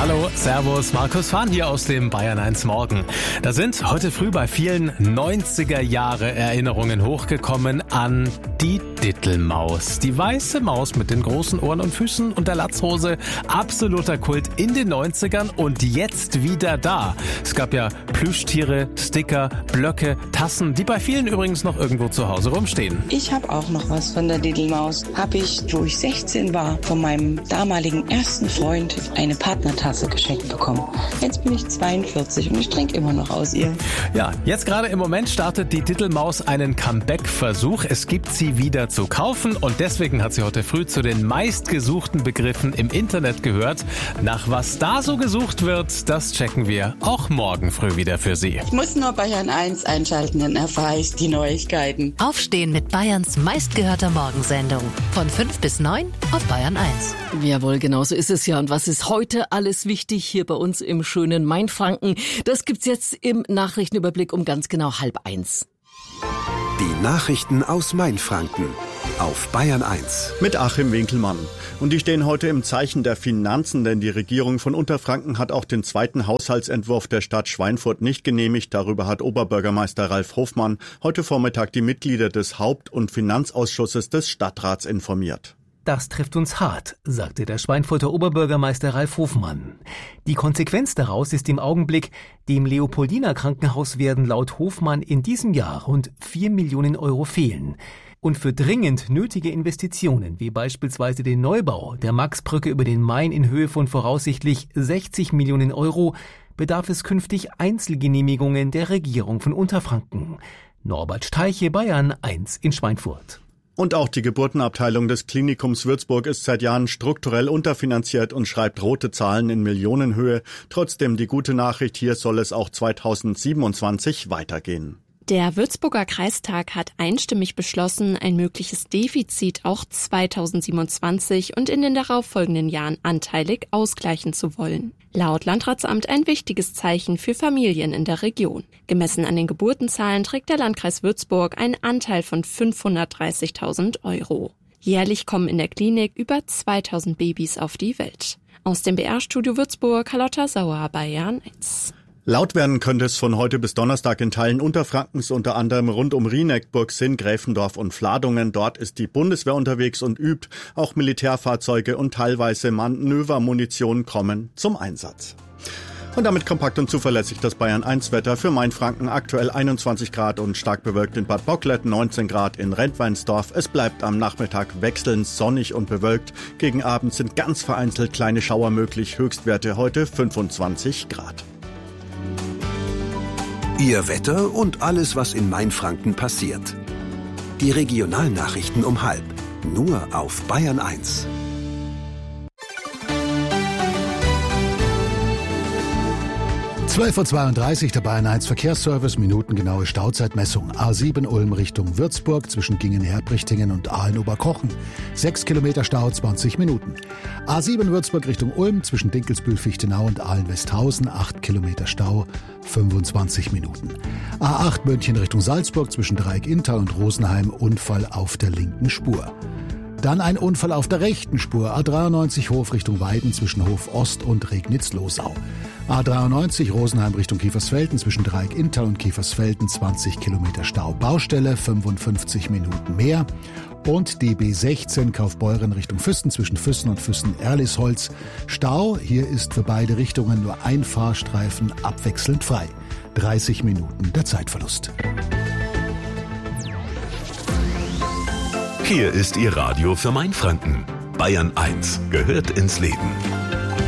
Hallo, Servus, Markus Fahn hier aus dem Bayern 1 Morgen. Da sind heute früh bei vielen 90er-Jahre-Erinnerungen hochgekommen an die Dittelmaus. Die weiße Maus mit den großen Ohren und Füßen und der Latzhose. Absoluter Kult in den 90ern und jetzt wieder da. Es gab ja Plüschtiere, Sticker, Blöcke, Tassen, die bei vielen übrigens noch irgendwo zu Hause rumstehen. Ich habe auch noch was von der Dittelmaus. Habe ich, wo ich 16 war, von meinem damaligen ersten Freund eine Partnertasse geschenkt bekommen. Jetzt bin ich 42 und ich trinke immer noch aus ihr. Ja, jetzt gerade im Moment startet die Dittelmaus einen Comeback-Versuch. Es gibt sie wieder zu kaufen und deswegen hat sie heute früh zu den meistgesuchten Begriffen im Internet gehört. Nach was da so gesucht wird, das checken wir auch morgen früh wieder für Sie. Ich muss nur Bayern 1 einschalten, dann erfahre ich die Neuigkeiten. Aufstehen mit Bayerns meistgehörter Morgensendung. Von 5 bis 9 auf Bayern 1. Jawohl, genau so ist es ja. Und was ist heute alles wichtig hier bei uns im schönen Mainfranken? Das gibt's jetzt im Nachrichtenüberblick um ganz genau 12:30. Die Nachrichten aus Mainfranken auf Bayern 1. Mit Achim Winkelmann. Und die stehen heute im Zeichen der Finanzen, denn die Regierung von Unterfranken hat auch den zweiten Haushaltsentwurf der Stadt Schweinfurt nicht genehmigt. Darüber hat Oberbürgermeister Ralf Hofmann heute Vormittag die Mitglieder des Haupt- und Finanzausschusses des Stadtrats informiert. Das trifft uns hart, sagte der Schweinfurter Oberbürgermeister Ralf Hofmann. Die Konsequenz daraus ist im Augenblick, dem Leopoldiner Krankenhaus werden laut Hofmann in diesem Jahr rund 4 Millionen Euro fehlen. Und für dringend nötige Investitionen, wie beispielsweise den Neubau der Maxbrücke über den Main in Höhe von voraussichtlich 60 Millionen Euro, bedarf es künftig Einzelgenehmigungen der Regierung von Unterfranken. Norbert Steiche, Bayern 1 in Schweinfurt. Und auch die Geburtenabteilung des Klinikums Würzburg ist seit Jahren strukturell unterfinanziert und schreibt rote Zahlen in Millionenhöhe. Trotzdem die gute Nachricht, hier soll es auch 2027 weitergehen. Der Würzburger Kreistag hat einstimmig beschlossen, ein mögliches Defizit auch 2027 und in den darauffolgenden Jahren anteilig ausgleichen zu wollen. Laut Landratsamt ein wichtiges Zeichen für Familien in der Region. Gemessen an den Geburtenzahlen trägt der Landkreis Würzburg einen Anteil von 530.000 Euro. Jährlich kommen in der Klinik über 2.000 Babys auf die Welt. Aus dem BR-Studio Würzburg, Carlotta Sauer, Bayern 1. Laut werden könnte es von heute bis Donnerstag in Teilen Unterfrankens, unter anderem rund um Rieneck, Burgsinn, Gräfendorf und Fladungen. Dort ist die Bundeswehr unterwegs und übt. Auch Militärfahrzeuge und teilweise Manövermunition kommen zum Einsatz. Und damit kompakt und zuverlässig das Bayern 1 Wetter für Mainfranken. Aktuell 21 Grad und stark bewölkt in Bad Bocklet, 19 Grad in Rentweinsdorf. Es bleibt am Nachmittag wechselnd sonnig und bewölkt. Gegen Abend sind ganz vereinzelt kleine Schauer möglich. Höchstwerte heute 25 Grad. Ihr Wetter und alles, was in Mainfranken passiert. Die Regionalnachrichten um 12:30. Nur auf Bayern 1. Uhr 12:32 der Bayern 1 Verkehrsservice, minutengenaue Stauzeitmessung. A7 Ulm Richtung Würzburg zwischen Gingen-Herbrichtingen und Aalen-Oberkochen. 6 Kilometer Stau, 20 Minuten. A7 Würzburg Richtung Ulm zwischen Dinkelsbühl-Fichtenau und Aalen-Westhausen. 8 Kilometer Stau, 25 Minuten. A8 München Richtung Salzburg zwischen Dreieck-Inntal und Rosenheim. Unfall auf der linken Spur. Dann ein Unfall auf der rechten Spur. A93 Hof Richtung Weiden zwischen Hof Ost und Regnitz-Losau. A93 Rosenheim Richtung Kiefersfelden zwischen Dreieck-Inntal und Kiefersfelden 20 Kilometer Stau. Baustelle 55 Minuten mehr. Und die B16 Kaufbeuren Richtung Füssen zwischen Füssen und Füssen-Erlisholz. Stau, hier ist für beide Richtungen nur ein Fahrstreifen abwechselnd frei. 30 Minuten der Zeitverlust. Hier ist Ihr Radio für Mainfranken. Bayern 1 gehört ins Leben.